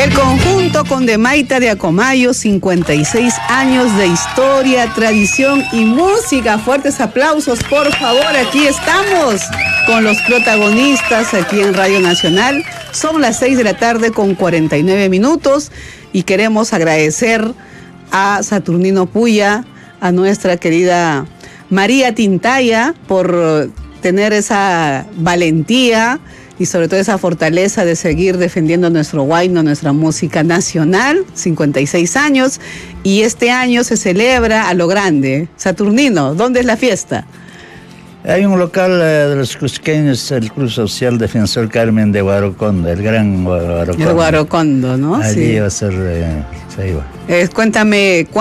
El conjunto Condemaita de Acomayo, 56 años de historia, tradición y música. Fuertes aplausos, por favor. Aquí estamos con los protagonistas aquí en Radio Nacional. Son las 6 de la tarde con 49 minutos y queremos agradecer a Saturnino Puya, a nuestra querida María Tintaya por tener esa valentía y sobre todo esa fortaleza de seguir defendiendo nuestro huayno, nuestra música nacional, 56 años, y este año se celebra a lo grande. Saturnino, ¿dónde es la fiesta? Hay un local de los cusqueños, el Club Social Defensor Carmen de Guarocondo, el gran Guarocondo. El Guarocondo, ¿no? Allí sí. va a ser, se iba. Cuéntame,